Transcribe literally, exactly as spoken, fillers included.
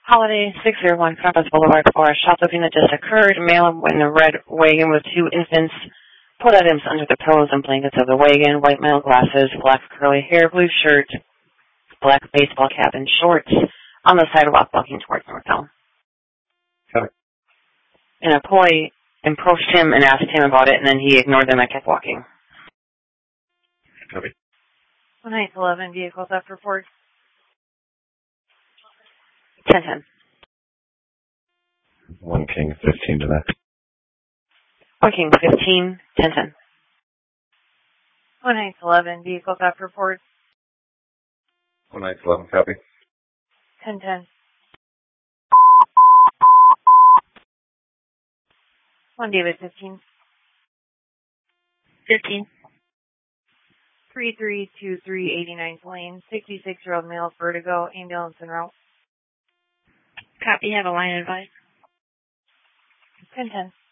Holiday six oh one Compass Boulevard, Forest. Shoplifting that just occurred. Male in a red wagon with two infants. Pulled items under the pillows and blankets of the wagon. White male glasses, black curly hair, blue shirt, black baseball cap, and shorts. On the sidewalk walking towards Northtown. Copy. An employee approached him and asked him about it, and then he ignored them and kept walking. Copy. one eight eleven vehicle theft report. ten ten. One King, fifteen to that. One King, fifteen, ten ten. one eight eleven vehicle theft report. one eight eleven, copy. ten ten. one David, fifteen. fifteen. three three two three eighty-ninth Lane, sixty-six-year-old male, vertigo, ambulance en route. Copy, have a line advice. ten ten.